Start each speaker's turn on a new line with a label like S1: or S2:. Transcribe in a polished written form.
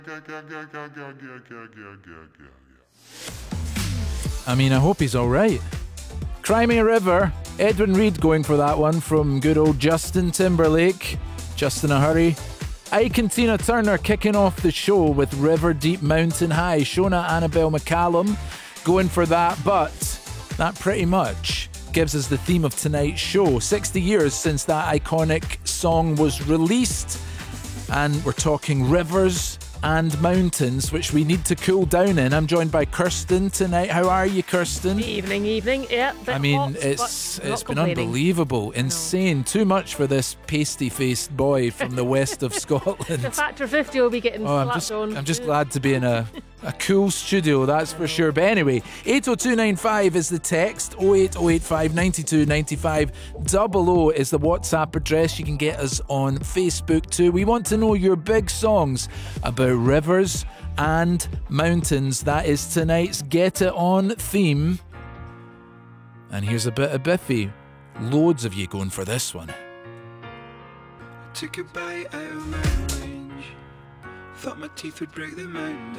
S1: I mean, I hope he's alright. Cry Me a River, Edwin Reed going for that one from good old Justin Timberlake. Just in a hurry. Ike and Tina Turner kicking off the show with River Deep Mountain High. Shona Annabelle McCallum going for that, but that pretty much gives us the theme of tonight's show. 60 years since that iconic song was released, and we're talking rivers and mountains, which we need to cool down in. I'm joined by Kirsten tonight. How are you, Kirsten?
S2: Evening. Yeah,
S1: I mean, it's been unbelievable, insane. Too much for this pasty-faced boy from the west of Scotland.
S2: The Factor 50 will be getting slapped on.
S1: I'm just glad to be in a cool studio, that's for sure. But anyway, 80295 is the text, 08085 92 95 00 is the WhatsApp address. You can get us on Facebook too. We want to know your big songs about rivers and mountains. That is tonight's Get It On theme. And here's a bit of Biffy. Loads of you going for this one.
S3: Took a bite out of mountain range. Thought my teeth would break the mountain